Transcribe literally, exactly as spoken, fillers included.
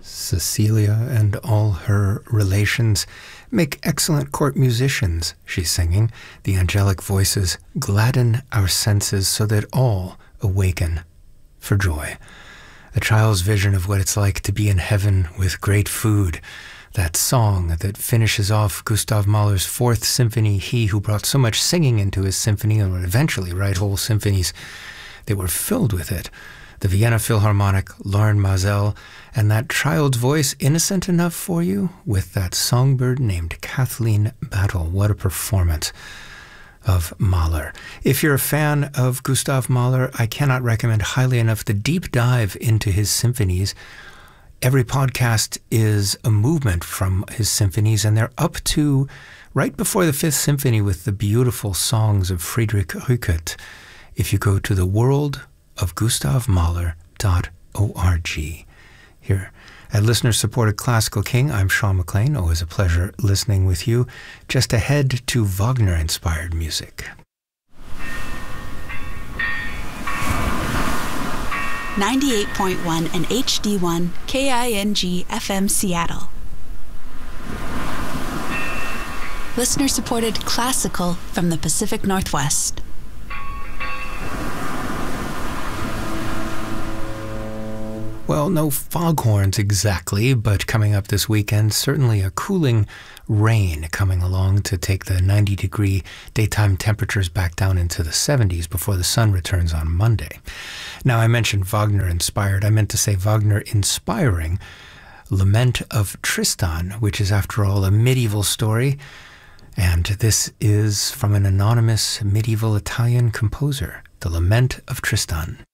Cecilia and all her relations make excellent court musicians, she's singing. The angelic voices gladden our senses so that all awaken for joy. A child's vision of what it's like to be in heaven with great food. That song that finishes off Gustav Mahler's Fourth Symphony, he who brought so much singing into his symphony and would eventually write whole symphonies that were filled with it. The Vienna Philharmonic, Lauren Mazel, and that child's voice innocent enough for you with that songbird named Kathleen Battle. What a performance of Mahler. If you're a fan of Gustav Mahler, I cannot recommend highly enough the deep dive into his symphonies. Every podcast is a movement from his symphonies, and they're up to right before the Fifth Symphony with the beautiful songs of Friedrich Rückert. If you go to the world of gustav mahler dot org. Here at Listener-Supported Classical King, I'm Sean McLean. Always a pleasure listening with you. Just ahead to Wagner-inspired music. ninety-eight point one and H D one K I N G F M Seattle. Listener-supported classical from the Pacific Northwest. Well, no foghorns exactly, but coming up this weekend, certainly a cooling rain coming along to take the ninety degree daytime temperatures back down into the seventies before the sun returns on Monday. Now, I mentioned Wagner-inspired. I meant to say Wagner-inspiring Lament of Tristan, which is, after all, a medieval story. And this is from an anonymous medieval Italian composer, the Lament of Tristan.